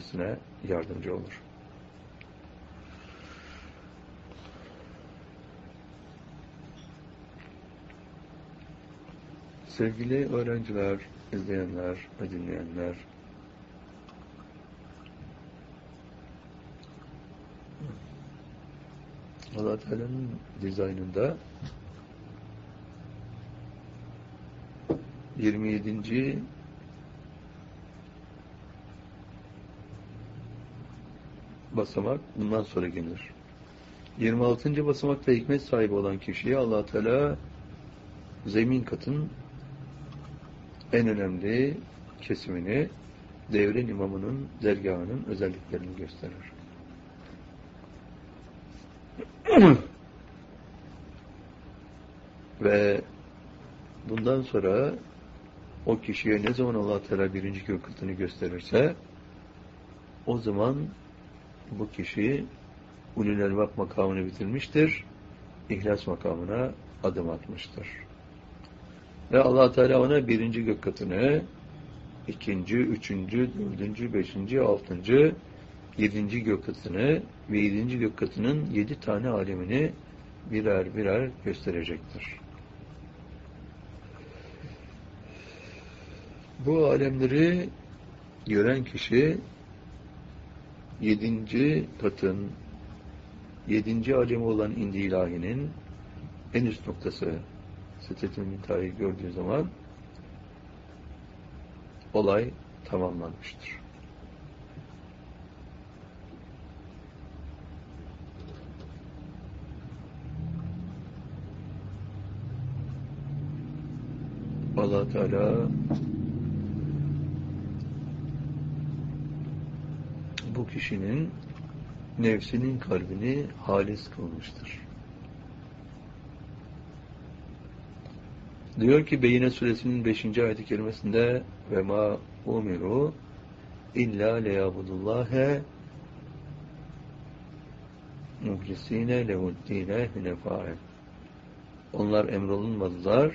geçmesine yardımcı olur. Sevgili öğrenciler, izleyenler ve dinleyenler, Allah Teala'nın dizaynında 27. basamak bundan sonra gelir. 26. basamakta hikmet sahibi olan kişiye Allah Teala zemin katın en önemli kesimini, devrin imamının, dergahının özelliklerini gösterir. Ve bundan sonra o kişiye ne zaman Allah Teala birinci gök katını gösterirse o zaman bu kişi ulul elbab makamını bitirmiştir, ihlas makamına adım atmıştır. Ve Allah Teala ona birinci gök katını, ikinci, üçüncü, dördüncü, beşinci, altıncı, yedinci gök katını ve yedinci gök katının 7 tane alemini birer birer gösterecektir. Bu alemleri gören kişi 7. katın 7. alemi olan indi ilahinin en üst noktası Sidret-i Münteha'yı gördüğü zaman olay tamamlanmıştır. Allah Teala bu kişinin nefsinin kalbini halis kılmıştır. Diyor ki Beyine suresinin 5. ayet-i kerimesinde ve ma umiru illa liyabudullâhe muhlisîne lehuddîne hünefâe. Onlar emrolunmadılar,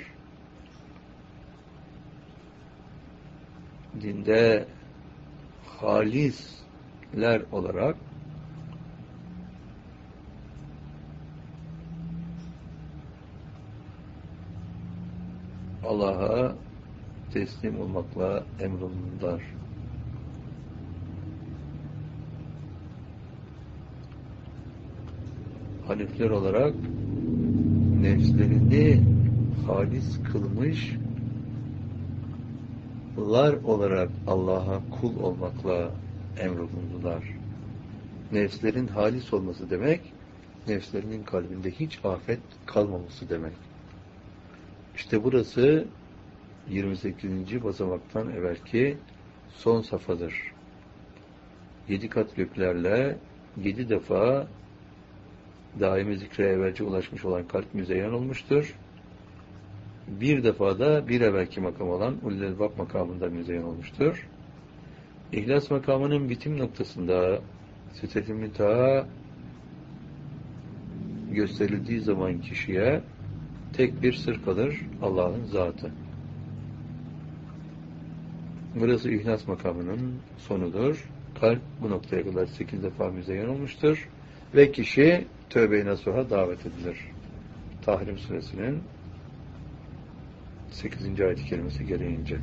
dinde halisler olarak Allah'a teslim olmakla emrolundular. Hanifler olarak nefslerini halis kılmışlar olarak Allah'a kul olmakla emrolundular. Nefslerin halis olması demek, nefslerinin kalbinde hiç afet kalmaması demek. İşte burası 28. basamaktan evvelki son safhadır. 7 kat göklerle 7 defa daimi zikre evvelce ulaşmış olan kalp müzeyyen olmuştur. Bir defa da bir evvelki makam olan ulul elbab makamında müzeyyen olmuştur. İhlas makamının bitim noktasında Sidret-i Münteha gösterildiği zaman kişiye tek bir sır kalır, Allah'ın zatı. Burası ihlas makamının sonudur. Kalp bu noktaya kadar 8 defa müzeyyen olmuştur. Ve kişi tövbe-i nasuha davet edilir. Tahrim suresinin 8. ayet-i kerimesi gereğince.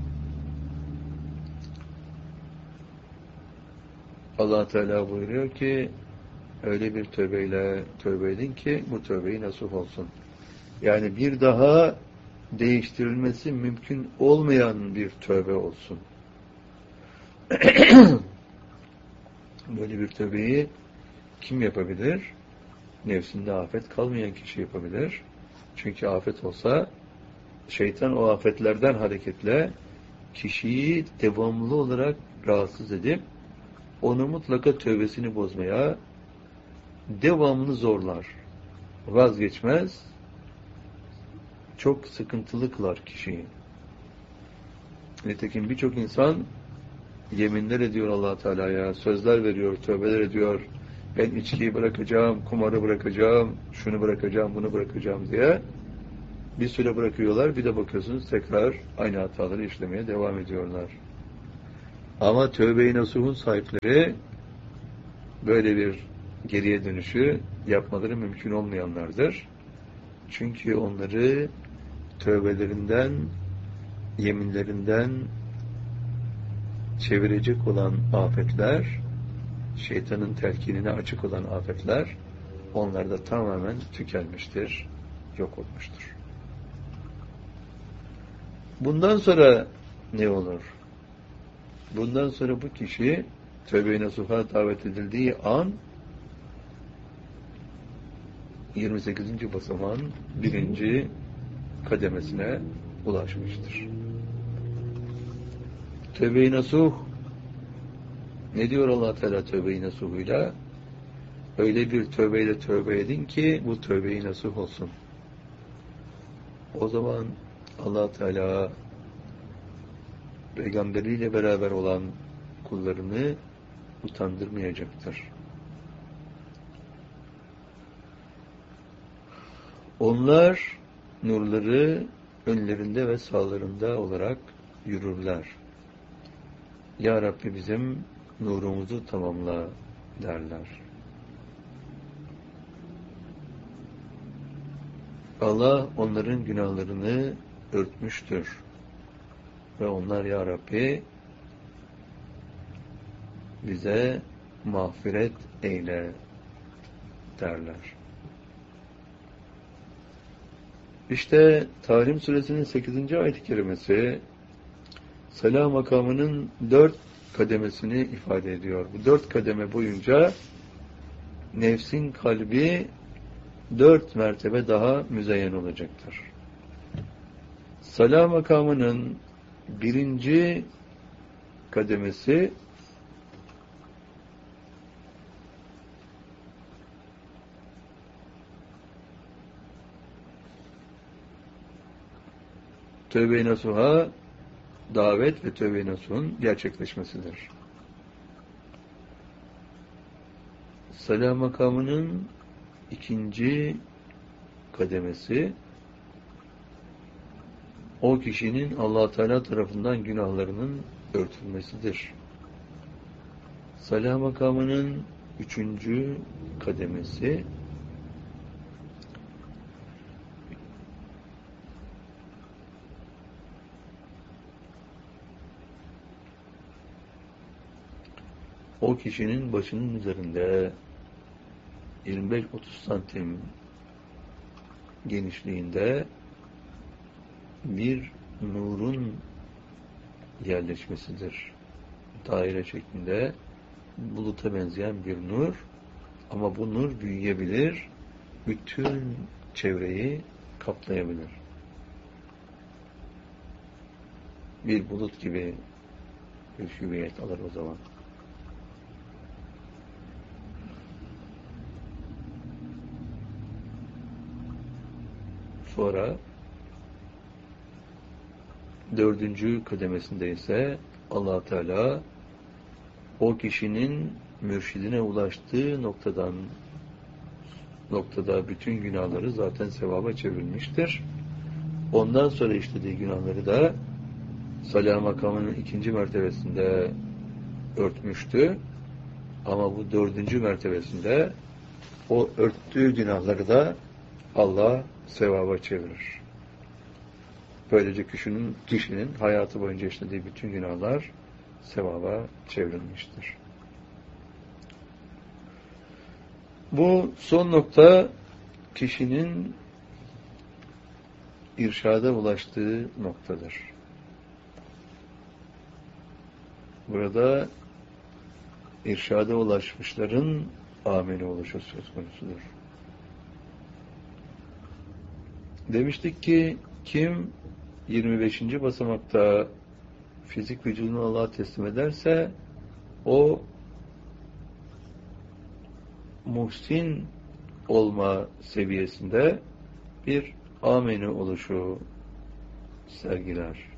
Allah Teala buyuruyor ki öyle bir tövbeyle tövbe edin ki bu tövbeyi nasuh olsun. Yani bir daha değiştirilmesi mümkün olmayan bir tövbe olsun. Böyle bir tövbeyi kim yapabilir? Nefsinde afet kalmayan kişi yapabilir. Çünkü afet olsa şeytan o afetlerden hareketle kişiyi devamlı olarak rahatsız edip onu mutlaka tövbesini bozmaya devamlı zorlar. Vazgeçmez. Çok sıkıntılı kılar kişiyi. Nitekim birçok insan yeminler ediyor Allah Teala'ya, sözler veriyor, tövbeler ediyor. Ben içkiyi bırakacağım, kumarı bırakacağım, şunu bırakacağım, bunu bırakacağım diye. Bir süre bırakıyorlar, bir de bakıyorsunuz tekrar aynı hataları işlemeye devam ediyorlar. Ama tövbe-i nasuhun sahipleri böyle bir geriye dönüşü yapmaları mümkün olmayanlardır. Çünkü onları tövbelerinden, yeminlerinden çevirecek olan afetler, şeytanın telkinine açık olan afetler, onlarda tamamen tükenmiştir, yok olmuştur. Bundan sonra ne olur? Bundan sonra bu kişi tövbe-i nasuha davet edildiği an 28. basamağın 1. kademesine ulaşmıştır. Tövbe-i nasuh ne diyor Allah Teala tövbe-i nasuhuyla? Öyle bir tövbeyle tövbe edin ki bu tövbe-i nasuh olsun. O zaman Allah Teala peygamberiyle beraber olan kullarını utandırmayacaktır. Onlar nurları önlerinde ve sağlarında olarak yürürler. Ya Rabbi bizim nurumuzu tamamla derler. Allah onların günahlarını örtmüştür. Ve onlar Ya Rabbi bize mağfiret eyle derler. İşte Tahrim Suresinin 8. ayet-i kerimesi Selam makamının 4 kademesini ifade ediyor. Bu 4 kademe boyunca nefsin kalbi 4 mertebe daha müzeyyen olacaktır. Selam makamının 1. kademesi tövbe-i nasuha davet ve tövbe-i nasuhun gerçekleşmesidir. Salah makamının 2. kademesi o kişinin Allah Teala tarafından günahlarının örtülmesidir. Salah makamının 3. kademesi o kişinin başının üzerinde 25-30 santim genişliğinde bir nurun yerleşmesidir. Daire şeklinde buluta benzeyen bir nur ama bu nur büyüyebilir, bütün çevreyi kaplayabilir. Bir bulut gibi bir hüviyet alır o zaman. Sonra 4. kademesinde ise Allah Teala o kişinin mürşidine ulaştığı noktada bütün günahları zaten sevaba çevrilmiştir. Ondan sonra işlediği günahları da Salah makamının 2. mertebesinde örtmüştü. Ama bu 4. mertebesinde o örttüğü günahları da Allah sevaba çevirir. Böylece kişinin hayatı boyunca işlediği bütün günahlar sevaba çevrilmiştir. Bu son nokta kişinin irşada ulaştığı noktadır. Burada irşada ulaşmışların ameli oluşu söz konusudur. Demiştik ki kim 25. basamakta fizik vücudunu Allah'a teslim ederse o muhsin olma seviyesinde bir ameni oluşu sergiler.